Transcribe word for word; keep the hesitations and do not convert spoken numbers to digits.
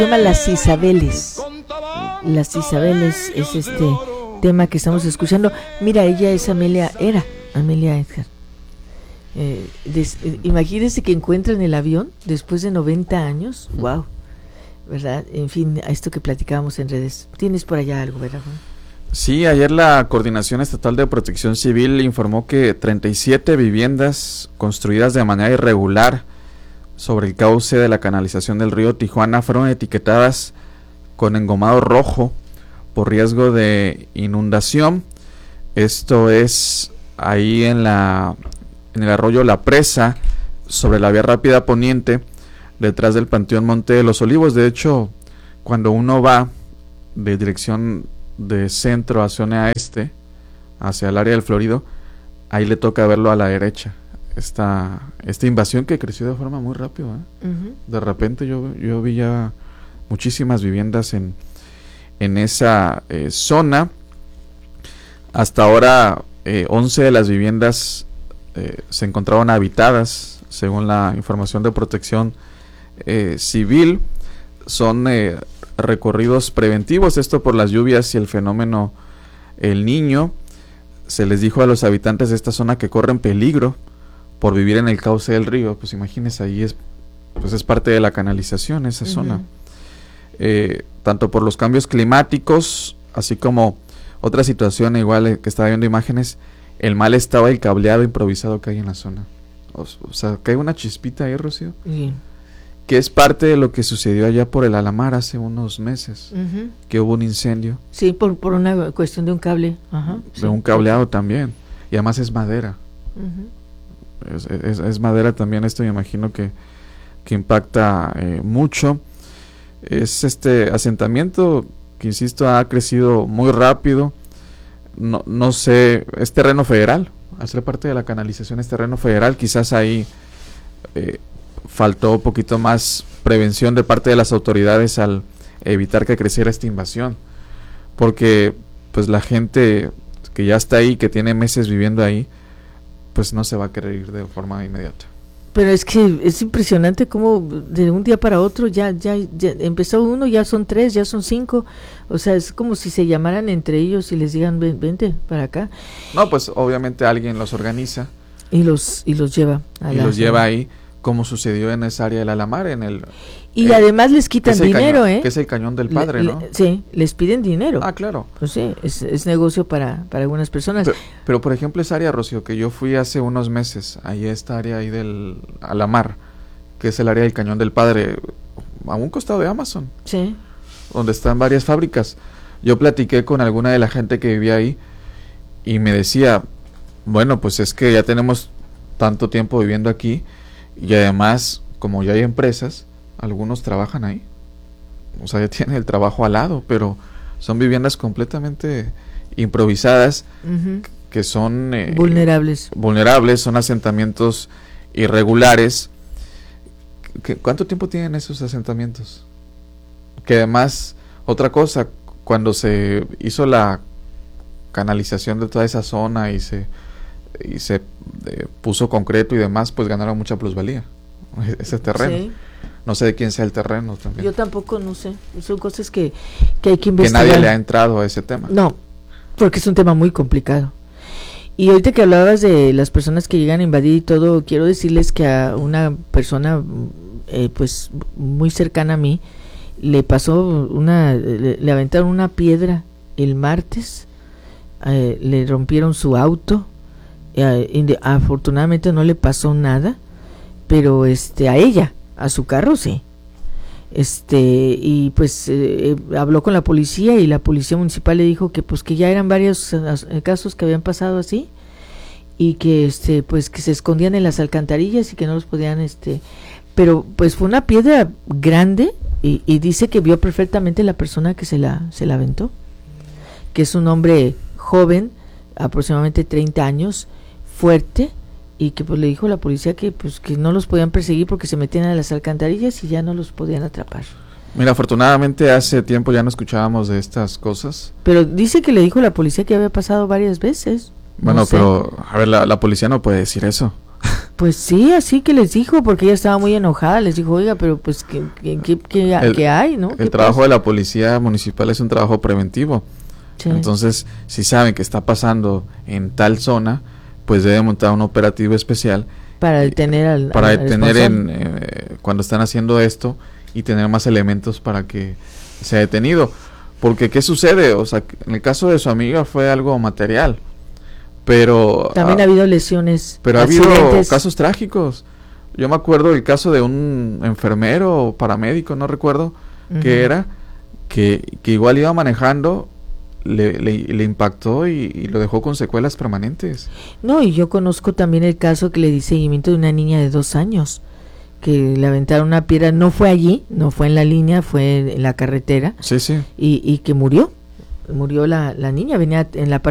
Se llama Las Isabeles. Las Isabeles es este tema que estamos escuchando. Mira, ella es Amelia, era Amelia Earhart. Eh, des, eh, imagínense que encuentran el avión después de noventa años. Wow, ¿verdad? En fin, a esto que platicábamos en redes. Tienes por allá algo, ¿verdad, Juan? Sí, ayer la Coordinación Estatal de Protección Civil informó que treinta y siete viviendas construidas de manera irregular sobre el cauce de la canalización del río Tijuana fueron etiquetadas con engomado rojo por riesgo de inundación. Esto es ahí en la en el arroyo La Presa, sobre la vía rápida poniente, detrás del Panteón Monte de los Olivos. De hecho, cuando uno va de dirección de centro a zona este, hacia el área del Florido, ahí le toca verlo a la derecha. Esta, esta invasión que creció de forma muy rápida, ¿eh? Uh-huh. De repente yo, yo vi ya muchísimas viviendas en, en esa eh, zona. Hasta ahora eh, once de las viviendas eh, se encontraban habitadas, según la información de Protección eh, Civil. Son eh, recorridos preventivos, esto por las lluvias y el fenómeno El Niño. Se les dijo a los habitantes de esta zona que corren peligro por vivir en el cauce del río. Pues imagínense, ahí es, pues es parte de la canalización esa uh-huh. zona. Eh, tanto por los cambios climáticos, así como otra situación igual eh, que estaba viendo imágenes, el mal estado del cableado improvisado que hay en la zona. O, o sea, que hay una chispita ahí, Rocío, uh-huh. que es parte de lo que sucedió allá por el Alamar hace unos meses, uh-huh. que hubo un incendio. Sí, por, por una cuestión de un cable. Uh-huh. De sí. un cableado también, y además es madera. Uh-huh. Es, es, es madera también, esto me imagino que, que impacta eh, mucho. Es este asentamiento que, insisto, ha crecido muy rápido. No, no sé, es terreno federal, hacer parte de la canalización es terreno federal. Quizás ahí eh, faltó un poquito más prevención de parte de las autoridades al evitar que creciera esta invasión, porque pues la gente que ya está ahí, que tiene meses viviendo ahí, pues no se va a querer ir de forma inmediata. Pero es que es impresionante cómo de un día para otro ya, ya, ya empezó uno, ya son tres, ya son cinco. O sea, es como si se llamaran entre ellos y les digan, Ven, vente para acá. No, pues obviamente alguien los organiza. Y los y los lleva. A y la los zona. lleva ahí, como sucedió en esa área del Alamar, en el... Y eh, además les quitan dinero, cañón, ¿eh? Que es el cañón del padre, le, ¿no? Le, sí, les piden dinero. Ah, claro. Pues sí, es, es negocio para, para algunas personas. Pero, pero, por ejemplo, esa área, Rocío, que yo fui hace unos meses, ahí esta área ahí del Alamar, que es el área del cañón del padre, a un costado de Amazon. Sí. Donde están varias fábricas. Yo platiqué con alguna de la gente que vivía ahí y me decía, bueno, pues es que ya tenemos tanto tiempo viviendo aquí y además, como ya hay empresas, algunos trabajan ahí. O sea, ya tienen el trabajo al lado, pero son viviendas completamente improvisadas, uh-huh. que son... Eh, vulnerables. Vulnerables, son asentamientos irregulares. ¿Qué, ¿Cuánto tiempo tienen esos asentamientos? Que además, otra cosa, cuando se hizo la canalización de toda esa zona y se, y se eh, puso concreto y demás, pues ganaron mucha plusvalía ese terreno. Sí. No sé de quién sea el terreno también. Yo tampoco, no sé. Son cosas que, que hay que investigar. Que nadie le ha entrado a ese tema. No, porque es un tema muy complicado. Y ahorita que hablabas de las personas que llegan a invadir y todo, quiero decirles que a una persona eh, pues muy cercana a mí le pasó una, le, le aventaron una piedra el martes, eh, le rompieron su auto, eh, afortunadamente no le pasó nada, pero este a ella, a su carro sí. Este y pues eh, habló con la policía y la policía municipal le dijo que pues que ya eran varios uh, casos que habían pasado así y que este pues que se escondían en las alcantarillas y que no los podían este pero pues fue una piedra grande y, y dice que vio perfectamente la persona que se la se la aventó, que es un hombre joven, aproximadamente treinta años, fuerte, y que pues le dijo a la policía que pues que no los podían perseguir porque se metían a las alcantarillas y ya no los podían atrapar. Mira, afortunadamente hace tiempo ya no escuchábamos de estas cosas. Pero dice que le dijo a la policía que había pasado varias veces. Bueno, no sé. Pero a ver, la, la policía no puede decir eso. Pues sí, así que les dijo, porque ella estaba muy enojada, les dijo, oiga, pero pues, ¿qué, qué, qué, qué, el, qué hay, no? El trabajo pasa? de la policía municipal es un trabajo preventivo. Sí. Entonces, si saben que está pasando en tal zona, pues deben montar un operativo especial. Para detener al Para al detener en, eh, cuando están haciendo esto y tener más elementos para que sea detenido. Porque, ¿qué sucede? O sea, en el caso de su amiga fue algo material. Pero también ha, ha habido lesiones, pero ha habido casos trágicos. Yo me acuerdo del caso de un enfermero o paramédico, no recuerdo uh-huh. qué era, que, que igual iba manejando, le, le, le impactó y, y lo dejó con secuelas permanentes. No, y yo conozco también el caso que le di seguimiento de una niña de dos años, que le aventaron una piedra, no fue allí, no fue en la línea, fue en la carretera. Sí, sí. Y, y que murió, murió la, la niña, venía en la parte